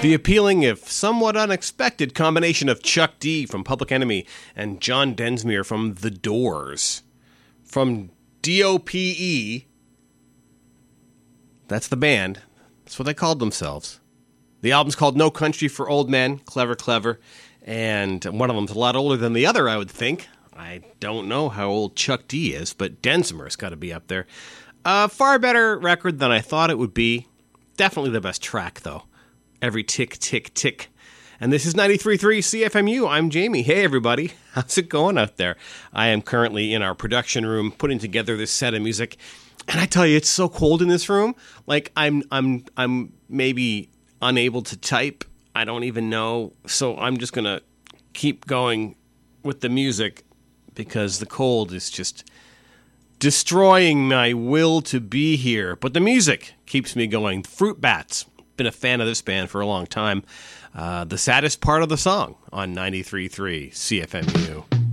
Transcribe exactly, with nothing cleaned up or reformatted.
The appealing, if somewhat unexpected, combination of Chuck D from Public Enemy and John Densmere from The Doors. From D O P E, that's the band. That's what they called themselves. The album's called No Country for Old Men. Clever, clever. And one of them's a lot older than the other, I would think. I don't know how old Chuck D is, but Densmore's got to be up there. A far better record than I thought it would be. Definitely the best track, though. Every tick, tick, tick. And this is ninety-three point three C F M U. I'm Jamie. Hey, everybody. How's it going out there? I am currently in our production room putting together this set of music. And I tell you, it's so cold in this room. Like, I'm, I'm, I'm maybe unable to type. I don't even know. So I'm just going to keep going with the music because the cold is just destroying my will to be here. But the music keeps me going. Fruit Bats. Been a fan of this band for a long time. Uh, the saddest part of the song on ninety-three point three C F M U.